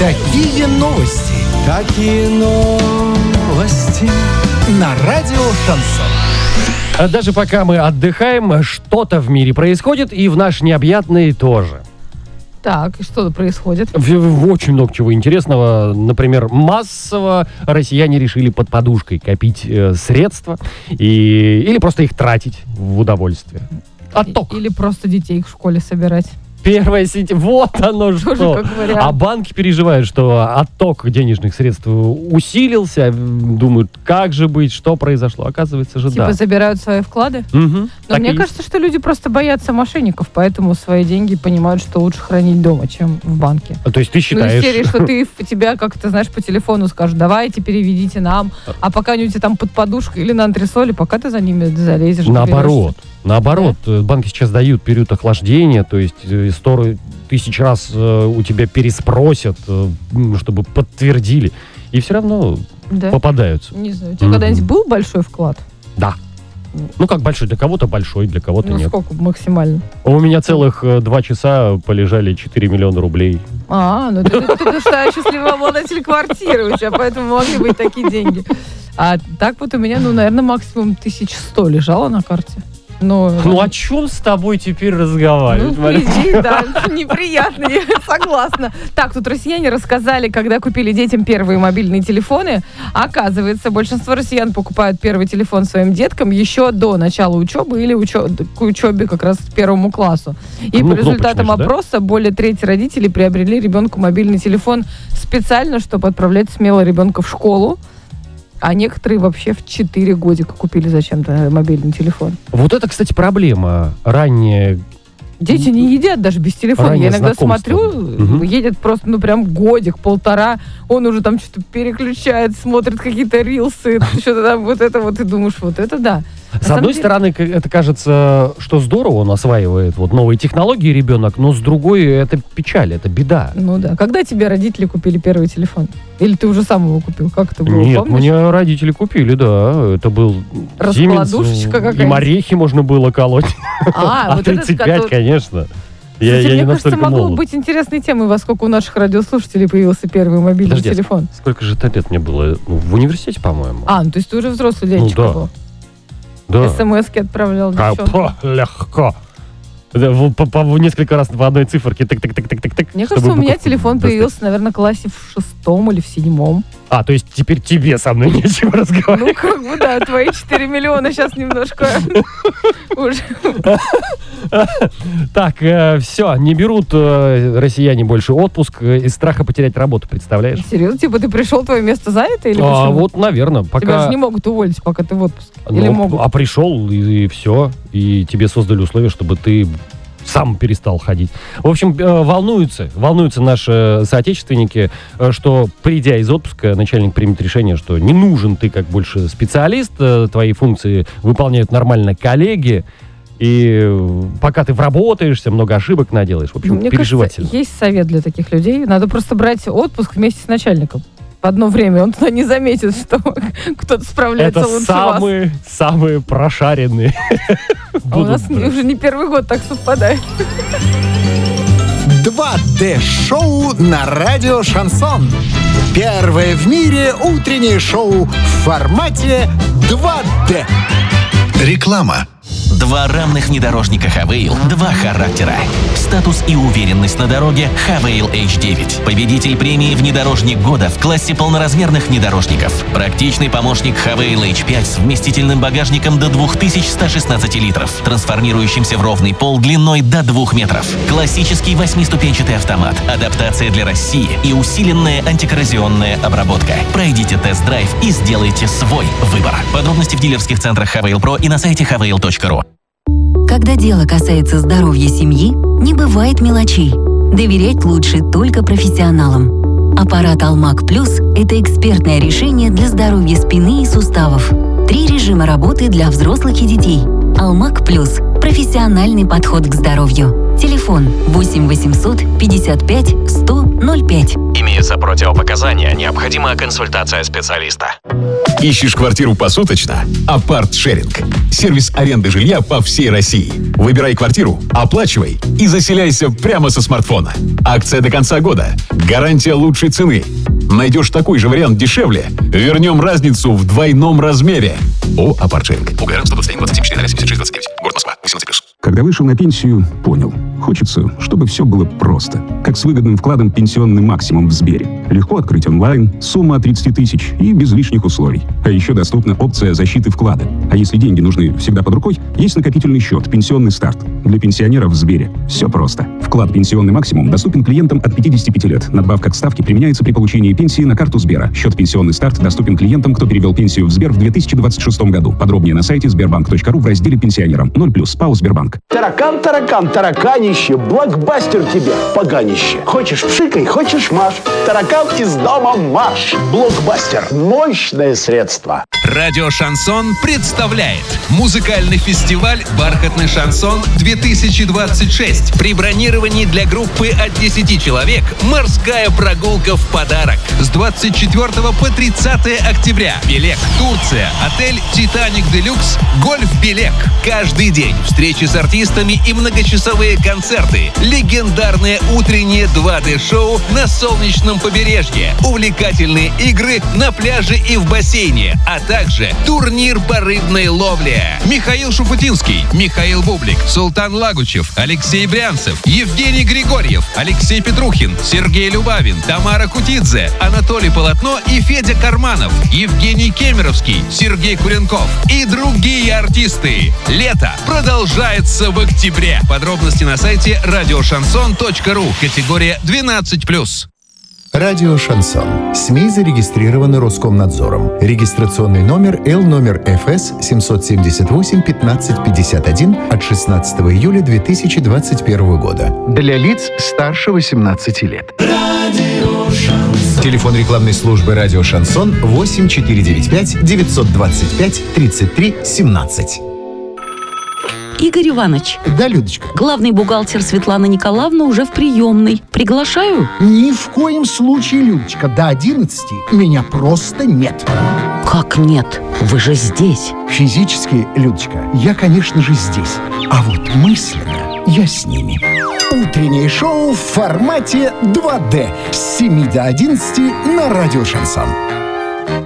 Такие новости. Какие новости? На радио «Шансон». Даже пока мы отдыхаем, что-то в мире происходит, и в наш необъятный тоже. Так, и что происходит? Очень много чего интересного. Например, массово россияне решили под подушкой копить средства или просто их тратить в удовольствие. Отток. Или просто детей в школе собирать. 1 сентября. Вот оно что. Тоже как вариант. А банки переживают, что отток денежных средств усилился. Думают, как же быть, что произошло. Оказывается же, Типа забирают свои вклады? Угу, Но мне кажется, что люди просто боятся мошенников, поэтому свои деньги понимают, что лучше хранить дома, чем в банке. То есть ты считаешь... Ну, из серии, что ты тебя, как ты знаешь, по телефону скажут, давайте, переведите нам, а пока они у тебя там под подушкой или на антресоле, пока ты за ними залезешь. Наоборот, банки сейчас дают период охлаждения, то есть 100 тысяч раз у тебя переспросят, чтобы подтвердили, и все равно попадаются. Не знаю, у тебя когда-нибудь был большой вклад? Да. Ну, как большой, для кого-то большой, для кого-то нет. Сколько максимально? У меня целых 2 часа полежали 4 миллиона рублей. Ну ты что, счастливый обладатель квартиры у тебя, поэтому могли быть такие деньги. А так вот у меня, наверное, максимум 1100 лежало на карте. О чем с тобой теперь разговаривать? Да, неприятно, я согласна. Так, тут россияне рассказали, когда купили детям первые мобильные телефоны. Оказывается, большинство россиян покупают первый телефон своим деткам еще до начала учебы или к учебе как раз к 1 классу. И по результатам опроса более трети родителей приобрели ребенку мобильный телефон специально, чтобы отправлять смело ребенка в школу. А некоторые вообще в 4 годика купили зачем-то мобильный телефон. Вот это, кстати, проблема. Ранее... Дети не едят даже без телефона. Я иногда смотрю, едет просто, прям годик-полтора, он уже там что-то переключает, смотрит какие-то рилсы, что-то там вот это вот, и думаешь, вот это да. С одной стороны, это кажется, что здорово он осваивает новые технологии ребенок, но с другой это печаль, это беда. Ну да. Когда тебе родители купили первый телефон? Или ты уже сам его купил? Как это было, Нет, помнишь? мне родители купили, да. Это был раскладушечка какая-то. Им орехи можно было колоть. А 35, конечно. Я не настолько молод. Могло быть интересной темой, во сколько у наших радиослушателей появился первый мобильный телефон. Сколько же лет мне было? В университете, по-моему. То есть ты уже взрослый дядечка был? Да. СМС-ки отправлял девчонкам. Легко. По несколько раз по одной циферке. Тык-тык-тык-тык-тык. Мне кажется, у меня телефон появился, наверное, в классе в 6 или в 7. То есть теперь тебе со мной нечего разговаривать. Да, твои 4 миллиона сейчас немножко уже. Так, все, не берут россияне больше отпуск из страха потерять работу, представляешь? Серьезно? Типа ты пришел, твое место занято или почему? Вот, наверное. Тебя же не могут уволить, пока ты в отпуске. Или могут? А пришел, и все. И тебе создали условия, чтобы ты сам перестал ходить. В общем, волнуются наши соотечественники, что, придя из отпуска, начальник примет решение, что не нужен ты как больше специалист, твои функции выполняют нормально коллеги, и пока ты вработаешься, много ошибок наделаешь. В общем, переживательно. Мне кажется, есть совет для таких людей. Надо просто брать отпуск вместе с начальником. В одно время он туда не заметит, что кто-то справляется лучше вас. Это самые прошаренные. У нас уже не первый год так совпадает. 2D-шоу на радио «Шансон». Первое в мире утреннее шоу в формате 2D. Реклама. 2 рамных внедорожника Хавейл, 2 характера. Статус и уверенность на дороге Хавейл H9. Победитель премии «Внедорожник года» в классе полноразмерных внедорожников. Практичный помощник Хавейл H5 с вместительным багажником до 2116 литров, трансформирующимся в ровный пол длиной до 2 метров. Классический 8-ступенчатый автомат, адаптация для России и усиленная антикоррозионная обработка. Пройдите тест-драйв и сделайте свой выбор. Подробности в дилерских центрах Хавейл Про и на сайте havail.ru. Когда дело касается здоровья семьи, не бывает мелочей. Доверять лучше только профессионалам. Аппарат Алмак Плюс – это экспертное решение для здоровья спины и суставов. 3 режима работы для взрослых и детей. Алмак Плюс – профессиональный подход к здоровью. Телефон 8 800 55 100 05. Имеются имеются противопоказания, необходима консультация специалиста. Ищешь квартиру посуточно? Апарт-шеринг. Сервис аренды жилья по всей России. Выбирай квартиру, оплачивай и заселяйся прямо со смартфона. Акция до конца года. Гарантия лучшей цены. Найдешь такой же вариант дешевле? Вернем разницу в двойном размере. ООО «Апарт-шеринг». УГРН 121-27-4-76-29. Город Москва. 18+. Когда вышел на пенсию, понял. Хочется, чтобы все было просто. Как с выгодным вкладом «Пенсионный максимум» в Сбере. Легко открыть онлайн, сумма от 30 тысяч и без лишних условий. А еще доступна опция защиты вклада. А если деньги нужны всегда под рукой, есть накопительный счет «Пенсионный старт». Для пенсионеров в Сбере все просто. Вклад «Пенсионный максимум» доступен клиентам от 55 лет. Надбавка к ставке применяется при получении пенсии на карту Сбера. Счет «Пенсионный старт» доступен клиентам, кто перевел пенсию в Сбер в 2026 году. Подробнее на сайте sberbank.ru в разделе «Пенсионерам». 0+. ПАО «Сбербанк». Таракан, тараканище, блокбастер тебе, поганище. Хочешь пшикай, хочешь маш. Таракан из дома марш. Блокбастер. Мощное средство. Радио «Шансон» представляет музыкальный фестиваль «Бархатный шансон-2026». При бронировании для группы от 10 человек морская прогулка в подарок. С 24 по 30 октября. Белек, Турция, отель «Титаник Делюкс», гольф «Белек». Каждый день встречи с артистами и многочасовые концерты. Легендарное утреннее 2D-шоу на солнечном побережье. Увлекательные игры на пляже и в бассейне. А также турнир по рыбной ловле. Михаил Шуфутинский, Михаил Бублик, Султан Лагучев, Алексей Брянцев, Евгений Григорьев, Алексей Петрухин, Сергей Любавин, Тамара Кутидзе, Анатолий Полотно и Федя Карманов, Евгений Кемеровский, Сергей Куренков и другие артисты. Лето продолжается в октябре. Подробности на сайте radioshanson.ru. Категория 12+. Радио «Шансон». СМИ зарегистрированы Роскомнадзором. Регистрационный номер Л-ФС 778-1551 от 16 июля 2021 года. Для лиц старше 18 лет. Телефон рекламной службы «Радио Шансон» 8495-925-33-17. Игорь Иванович. Да, Людочка. Главный бухгалтер Светлана Николаевна уже в приемной. Приглашаю? Ни в коем случае, Людочка. До 11 меня просто нет. Как нет? Вы же здесь. Физически, Людочка, я, конечно же, здесь. А вот мысленно я с ними. Утреннее шоу в формате 2D с 7 до 11 на радио «Шансон».